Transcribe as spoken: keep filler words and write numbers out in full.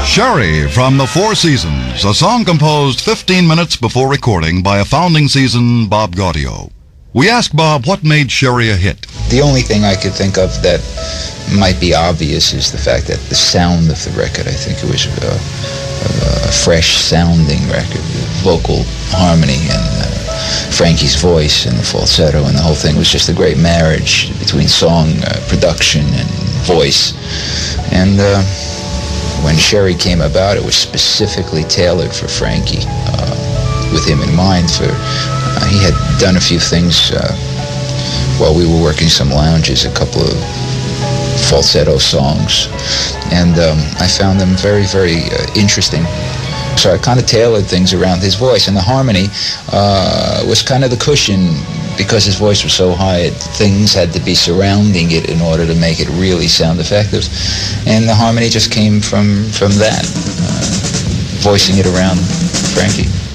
Sherry from the Four Seasons, a song composed fifteen minutes before recording by a founding season Bob Gaudio. We asked Bob what made Sherry a hit. The only thing I could think of that might be obvious is the fact that the sound of the record, I think it was a, a, a fresh-sounding record, vocal harmony and uh, Frankie's voice and the falsetto, and the whole thing was just a great marriage between song uh, production and voice. And uh, when Sherry came about, it was specifically tailored for Frankie, uh, with him in mind. For uh, he had done a few things uh, while we were working some lounges, a couple of falsetto songs, and um, I found them very, very uh, interesting. So I kind of tailored things around his voice, and the harmony uh, was kind of the cushion. Because his voice was so high, it, things had to be surrounding it in order to make it really sound effective. And the harmony just came from, from that, uh, voicing it around Frankie.